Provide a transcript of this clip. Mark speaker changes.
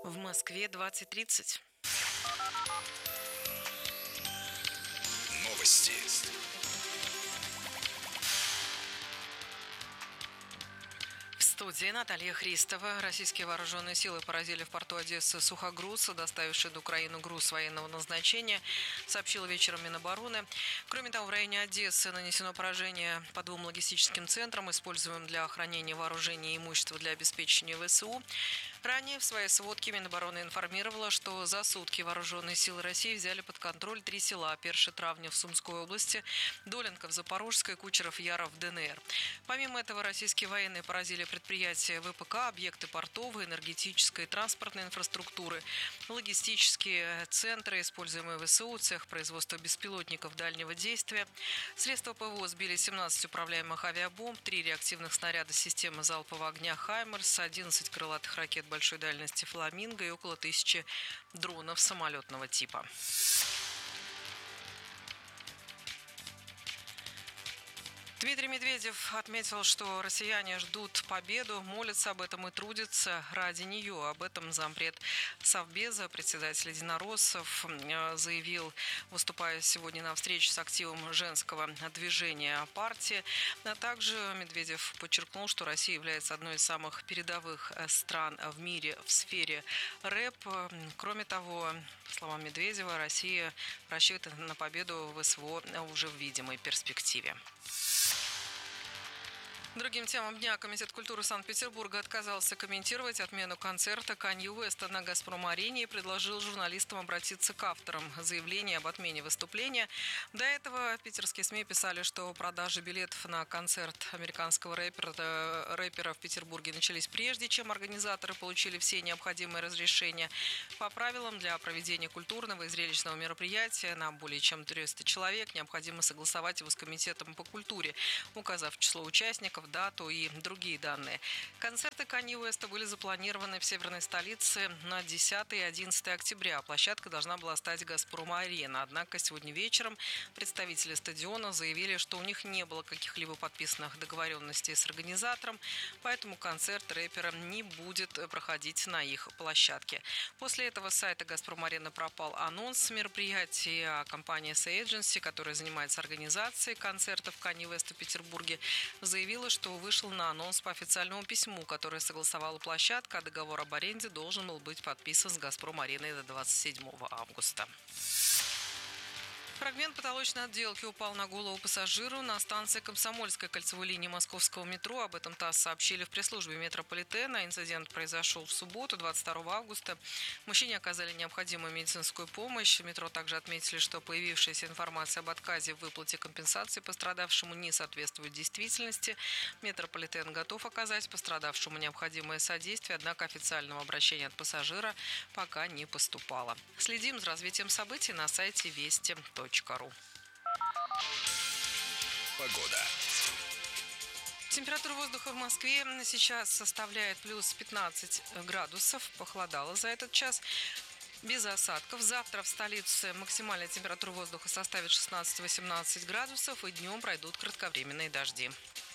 Speaker 1: В Москве 20:30.
Speaker 2: Новости.
Speaker 1: В студии Наталья Христова. Российские вооруженные силы поразили в порту Одессы сухогруз, доставивший на Украину груз военного назначения, сообщил вечером Минобороны. Кроме того, в районе Одессы нанесено поражение по двум логистическим центрам, используемым для хранения вооружений и имущества для обеспечения ВСУ. Ранее в своей сводке Минобороны информировала, что за сутки вооруженные силы России взяли под контроль 3 села: Перши-Травня в Сумской области, Доленко в Запорожской, Кучеров-Яров в ДНР. Помимо этого, российские военные поразили предприятия ВПК, объекты портовой, энергетической и транспортной инфраструктуры, логистические центры, используемые ВСУ, цех производства беспилотников дальнего действия. Средства ПВО сбили 17 управляемых авиабомб, 3 реактивных снаряда системы залпового огня «Хаймерс», 11 крылатых ракет большой дальности «Фламинго» и около 1000 дронов самолетного типа. Дмитрий Медведев отметил, что россияне ждут победу, молятся об этом и трудятся ради нее. Об этом зампред Совбеза, председатель единороссов, заявил, выступая сегодня на встрече с активом женского движения партии. А также Медведев подчеркнул, что Россия является одной из самых передовых стран в мире в сфере рэп. Кроме того, по словам Медведева, Россия рассчитывает на победу в СВО уже в видимой перспективе. Другим темам дня Комитет культуры Санкт-Петербурга отказался комментировать отмену концерта Канье Уэста на «Газпром-арене» и предложил журналистам обратиться к авторам заявления об отмене выступления. До этого питерские СМИ писали, что продажи билетов на концерт американского рэпера в Петербурге начались прежде, чем организаторы получили все необходимые разрешения. По правилам, для проведения культурного и зрелищного мероприятия на более чем 300 человек необходимо согласовать его с Комитетом по культуре, указав число участников, дату и другие данные. Концерты Канье Уэста были запланированы в северной столице на 10 и 11 октября. Площадкой должна была стать «Газпром-арена». Однако сегодня вечером представители стадиона заявили, что у них не было каких-либо подписанных договоренностей с организатором, поэтому концерт рэпера не будет проходить на их площадке. После этого с сайта «Газпром-арены» пропал анонс мероприятия, а компания Say Agency, которая занимается организацией концертов Канье Уэста в Петербурге, заявила, что вышел на анонс по официальному письму, которое согласовала площадка, а договор об аренде должен был быть подписан с «Газпром-ареной» до 27 августа. Фрагмент потолочной отделки упал на голову пассажиру на станции Комсомольской кольцевой линии московского метро. Об этом ТАСС сообщили в пресс-службе метрополитена. Инцидент произошел в субботу, 22 августа. Мужчине оказали необходимую медицинскую помощь. В метро также отметили, что появившаяся информация об отказе в выплате компенсации пострадавшему не соответствует действительности. Метрополитен готов оказать пострадавшему необходимое содействие, однако официального обращения от пассажира пока не поступало. Следим за развитием событий на сайте вести.ру.
Speaker 2: Погода.
Speaker 1: Температура воздуха в Москве сейчас составляет плюс 15 градусов. Похолодало за этот час. Без осадков. Завтра в столице максимальная температура воздуха составит 16-18 градусов, и днем пройдут кратковременные дожди.